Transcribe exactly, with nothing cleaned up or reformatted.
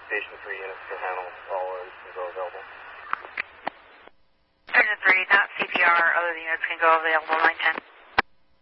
Station three units can handle all others can go available. Station three, not C P R, other units can go available, nine ten.